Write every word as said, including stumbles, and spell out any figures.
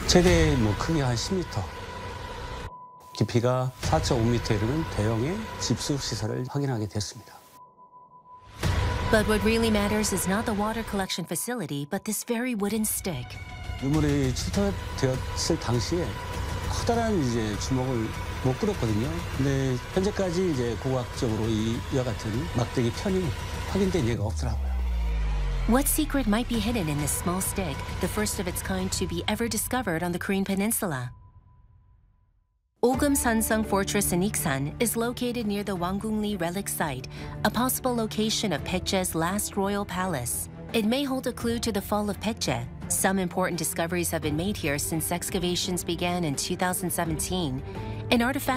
최대 뭐 크기 한 십 미터, 깊이가 사 점 오 미터에 이르는 대형의 집수 시설을 확인하게 됐습니다. But what really matters is not the water collection facility, but this very wooden stick. 유물이 출토되었을 당시에 커다란 이제 주먹을 못 끌었거든요. 근데 현재까지 이제 고고학적으로 이와 같은 막대기 편이 확인된 예가 없더라고요. What secret might be hidden in this small stick, the first of its kind to be ever discovered on the Korean peninsula? Ogum Sansung Fortress in Iksan is located near the Wanggungli relic site, a possible location of Paekje's last royal palace. It may hold a clue to the fall of Paekje. Some important discoveries have been made here since excavations began in two thousand seventeen. An artifact